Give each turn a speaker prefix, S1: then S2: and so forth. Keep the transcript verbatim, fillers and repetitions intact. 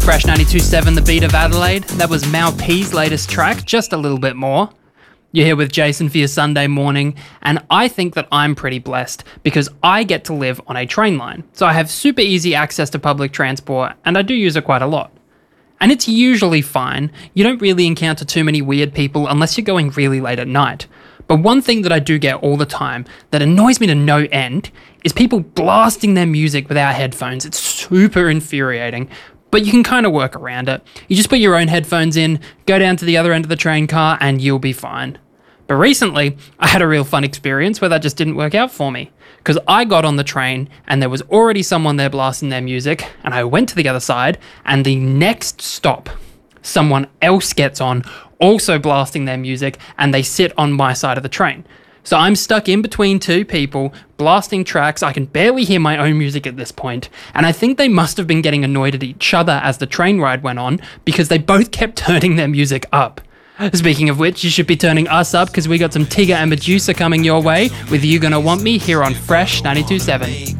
S1: Fresh ninety-two point seven, The Beat of Adelaide. That was Mal P's latest track, Just a Little Bit More. You're here with Jason for your Sunday morning, and I think that I'm pretty blessed because I get to live on a train line. So I have super easy access to public transport, and I do use it quite a lot. And it's usually fine. You don't really encounter too many weird people unless you're going really late at night. But one thing that I do get all the time that annoys me to no end is people blasting their music without headphones. It's super infuriating, but you can kind of work around it. You just put your own headphones in, go down to the other end of the train car, and you'll be fine. But recently, I had a real fun experience where that just didn't work out for me. Because I got on the train, and there was already someone there blasting their music, and I went to the other side, and the next stop, someone else gets on, also blasting their music, and they sit on my side of the train. So I'm stuck in between two people, blasting tracks. I can barely hear my own music at this point, and I think they must have been getting annoyed at each other as the train ride went on, because they both kept turning their music up. Speaking of which, you should be turning us up, because we got some Tigger and Medusa coming your way with You Gonna Want Me here on Fresh ninety-two point seven.